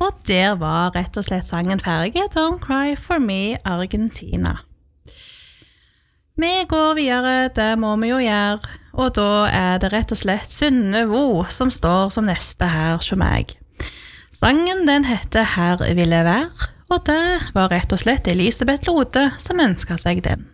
Og der var rett og slett sangen ferdig, Don't Cry For Me, Argentina. Vi går videre, det må vi jo gjøre, og da det rett og slett Synnevo som står som neste her som meg. Sangen den heter Her vil jeg være, og det var rett og slett Elisabeth Lode som ønsket seg den.